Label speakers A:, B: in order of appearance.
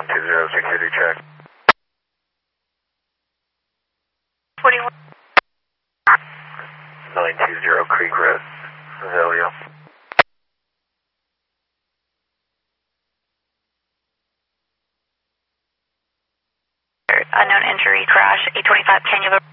A: 120 security check.
B: 41.
A: 920 Creek Road, Azalea.
B: Unknown injury crash, 825 Canula.